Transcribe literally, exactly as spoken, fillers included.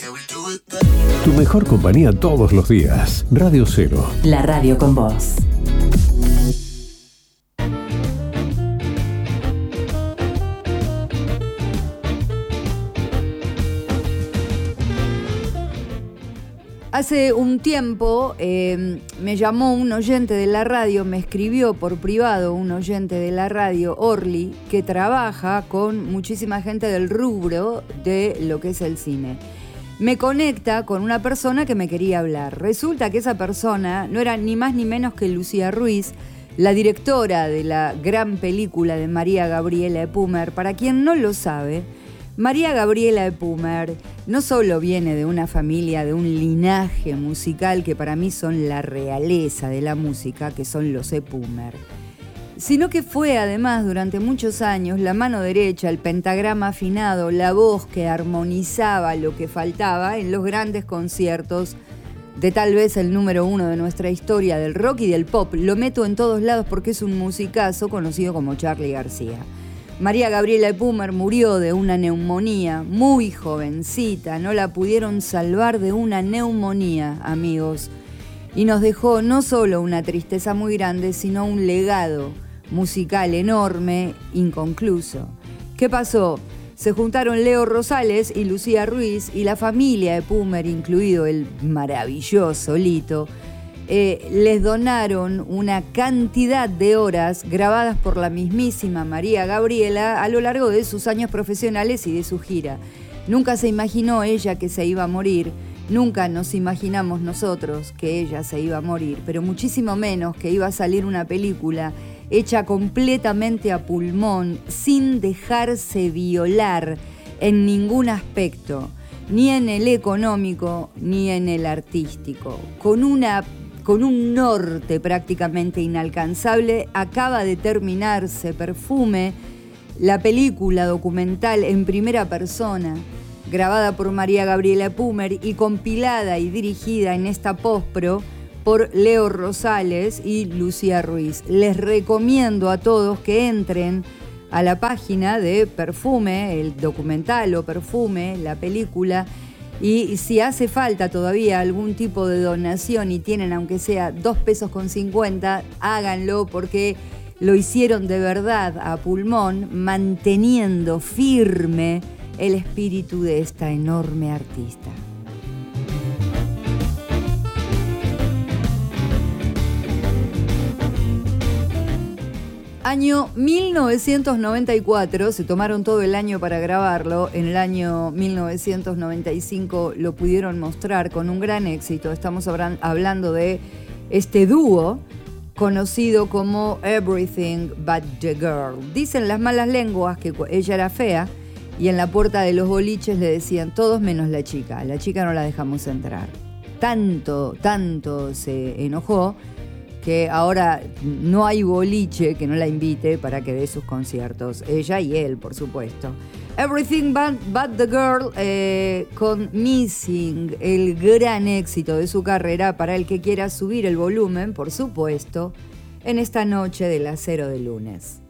Tu mejor compañía todos los días. Radio Cero. La radio con vos. Hace un tiempo eh, me llamó un oyente de la radio, me escribió por privado un oyente de la radio, Orly, que trabaja con muchísima gente del rubro de lo que es el cine. Me conecta con una persona que me quería hablar. Resulta que esa persona no era ni más ni menos que Lucía Ruiz, la directora de la gran película de María Gabriela Epumer. Para quien no lo sabe, María Gabriela Epumer no solo viene de una familia, de un linaje musical que para mí son la realeza de la música, que son los Epumer, sino que fue además durante muchos años la mano derecha, el pentagrama afinado, la voz que armonizaba lo que faltaba en los grandes conciertos de tal vez el número uno de nuestra historia del rock y del pop. Lo meto en todos lados porque es un musicazo conocido como Charly García. María Gabriela Epumer murió de una neumonía, muy jovencita, no la pudieron salvar de una neumonía, amigos, y nos dejó no solo una tristeza muy grande, sino un legado musical enorme, inconcluso. ¿Qué pasó? Se juntaron Leo Rosales y Lucía Ruiz y la familia Epumer, incluido el maravilloso Lito, Eh, les donaron una cantidad de horas grabadas por la mismísima María Gabriela a lo largo de sus años profesionales y de su gira. Nunca se imaginó ella que se iba a morir, nunca nos imaginamos nosotros que ella se iba a morir, pero muchísimo menos que iba a salir una película hecha completamente a pulmón, sin dejarse violar en ningún aspecto, ni en el económico ni en el artístico, con una con un norte prácticamente inalcanzable. Acaba de terminarse Perfume, la película documental en primera persona, grabada por María Gabriela Epumer y compilada y dirigida en esta postpro por Leo Rosales y Lucía Ruiz. Les recomiendo a todos que entren a la página de Perfume, el documental o Perfume, la película, y si hace falta todavía algún tipo de donación y tienen aunque sea dos pesos con cincuenta, háganlo porque lo hicieron de verdad a pulmón, manteniendo firme el espíritu de esta enorme artista. Año mil novecientos noventa y cuatro, se tomaron todo el año para grabarlo. En el año mil novecientos noventa y cinco lo pudieron mostrar con un gran éxito. Estamos hablando de este dúo conocido como Everything But The Girl. Dicen las malas lenguas que ella era fea y en la puerta de los boliches le decían todos menos la chica. La chica no la dejamos entrar. Tanto, tanto se enojó que ahora no hay boliche que no la invite para que dé sus conciertos. Ella y él, por supuesto. Everything But, but the Girl eh, con Missing, el gran éxito de su carrera para el que quiera subir el volumen, por supuesto, en esta noche del acero de lunes.